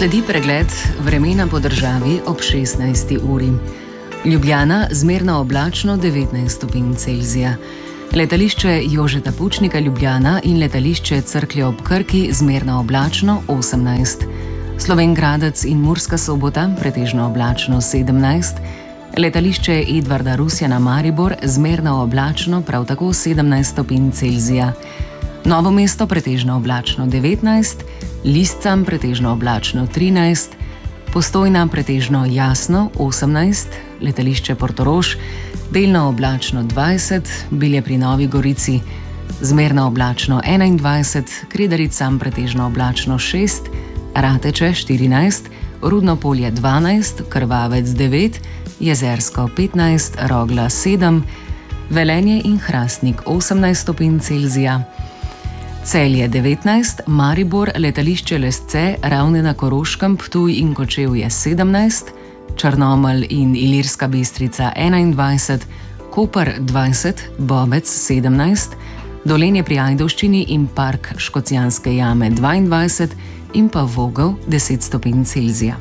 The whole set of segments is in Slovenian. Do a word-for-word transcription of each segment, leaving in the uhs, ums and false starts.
Sledi pregled vremena po državi ob šestnajsti uri. Ljubljana zmerno oblačno devetnajst stopinj Celzija. Letališče Jožeta Pučnika Ljubljana in letališče Cerklje ob Krki zmerno oblačno osemnajst. Slovenj Gradec in Murska Sobota pretežno oblačno sedemnajst. Letališče Edvarda Rusjana Maribor zmerno oblačno prav tako sedemnajst stopinj Celzija. Novo mesto pretežno oblačno devetnajst, Liscam pretežno oblačno trinajst, Postojna pretežno jasno osemnajst, letališče Portorož delno oblačno dvajset, Bilje pri Novi Gorici zmerno oblačno enaindvajset, Kredaricam pretežno oblačno šest, Rateče štirinajst, Rudno Polje dvanajst, Krvavec devet, Jezersko petnajst, Rogla sedem, Velenje in Hrastnik osemnajst stopinj Celzija. Celje devetnajst, Maribor, letališče Lesce, Ravne na Koroškem, Ptuj in Kočevje sedemnajst, Črnomelj in Ilirska Bistrica enaindvajset, Koper dvajset, Bobec sedemnajst, Dolenje pri Ajdovščini in Park Škocjanske jame dvaindvajset in pa Vogel deset stopinj Celzija.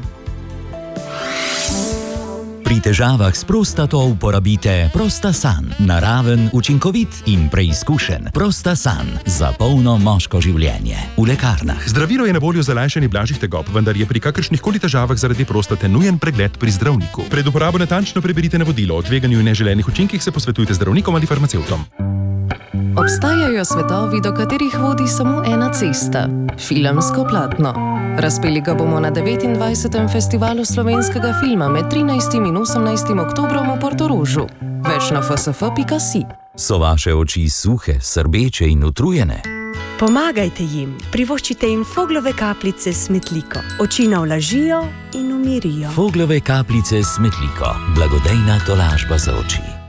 Pri težavah s prostato uporabite Prostasan. Naraven, učinkovit in preizkušen. Prostasan za polno moško življenje. V lekarnah. Zdravilo je na voljo za lajšanje blažjih tegob, vendar je pri kakršnihkoli težavah zaradi prostate nujen pregled pri zdravniku. Pred uporabo natančno preberite navodilo. O tveganju in neželenih učinkih se posvetujte zdravnikom ali farmacevtom. Obstajajo svetovi, do katerih vodi samo ena cesta. Filmsko platno. Razpeli ga bomo na devetindvajsetem festivalu slovenskega filma med trinajstim in osemnajstim oktobrom v Portorožu. Več na f s f pika si. So vaše oči suhe, srbeče in utrujene? Pomagajte jim, privoščite jim Foglove kapljice s smetliko. Oči navlažijo in umirijo. Foglove kapljice s smetliko. Blagodejna tolažba za oči.